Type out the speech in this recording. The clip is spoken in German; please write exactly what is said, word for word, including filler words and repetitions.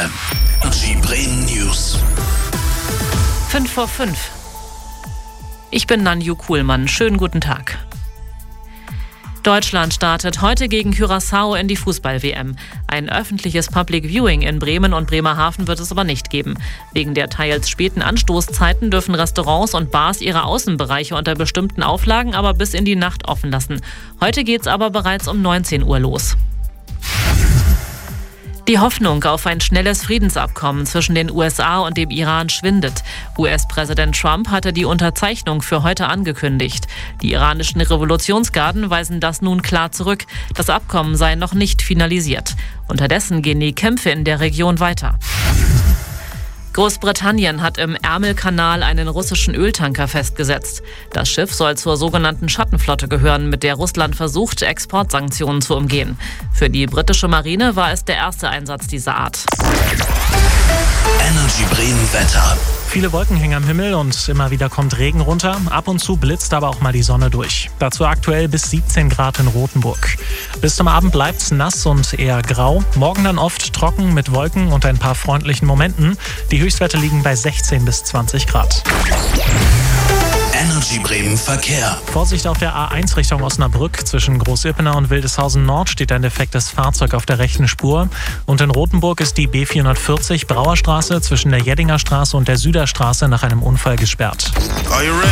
Energy Bremen News. fünf vor fünf. Ich bin Nanju Kuhlmann. Schönen guten Tag. Deutschland startet heute gegen Curaçao in die Fußball-W M. Ein öffentliches Public Viewing in Bremen und Bremerhaven wird es aber nicht geben. Wegen der teils späten Anstoßzeiten dürfen Restaurants und Bars ihre Außenbereiche unter bestimmten Auflagen aber bis in die Nacht offen lassen. Heute geht's aber bereits um neunzehn Uhr los. Die Hoffnung auf ein schnelles Friedensabkommen zwischen den U S A und dem Iran schwindet. U S-Präsident Trump hatte die Unterzeichnung für heute angekündigt. Die iranischen Revolutionsgarden weisen das nun klar zurück. Das Abkommen sei noch nicht finalisiert. Unterdessen gehen die Kämpfe in der Region weiter. Großbritannien hat im Ärmelkanal einen russischen Öltanker festgesetzt. Das Schiff soll zur sogenannten Schattenflotte gehören, mit der Russland versucht, Exportsanktionen zu umgehen. Für die britische Marine war es der erste Einsatz dieser Art. Energy Bremen Wetter. Viele Wolken hängen am Himmel und immer wieder kommt Regen runter. Ab und zu blitzt aber auch mal die Sonne durch. Dazu aktuell bis siebzehn Grad in Rothenburg. Bis zum Abend bleibt's nass und eher grau. Morgen dann oft trocken mit Wolken und ein paar freundlichen Momenten. Die Höchstwerte liegen bei sechzehn bis zwanzig Grad. Energy Bremen Verkehr. Vorsicht auf der A eins Richtung Osnabrück. Zwischen Groß-Ippenau und Wildeshausen Nord steht ein defektes Fahrzeug auf der rechten Spur. Und in Rothenburg ist die B vierhundertvierzig Brauerstraße zwischen der Jeddinger Straße und der Süderstraße nach einem Unfall gesperrt. Are you ready?